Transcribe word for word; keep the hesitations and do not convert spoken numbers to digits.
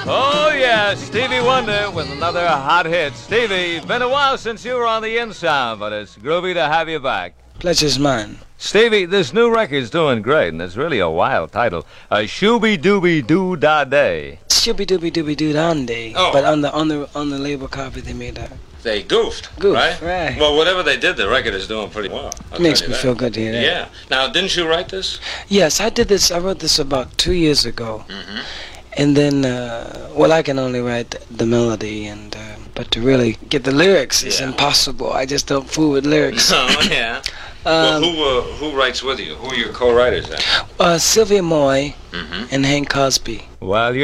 Oh, yeah, Stevie Wonder with another hot hit. Stevie, been a while since you were on the In Sound, but it's groovy to have you back. Pleasure's mine. Stevie, this new record's doing great, and it's really a wild title. Uh, Shooby Dooby Doo Da Day. Shooby Dooby Dooby Doo Day. Oh. But on the on the on the label copy they made that. They goofed, Goof, right? right. Well, whatever they did, the record is doing pretty well. I'll Makes tell me you that. feel good to hear that. Yeah. Now, didn't you write this? Yes, I did this. I wrote this about two years ago. Mm-hmm. And then, uh, well, I can only write the melody, and uh, but to really get the lyrics is Yeah. impossible. I just don't fool with lyrics. Oh, yeah. Um, well, who uh, who writes with you? Who are your co-writers then? uh, Sylvia Moy Mm-hmm. and Hank Cosby. While you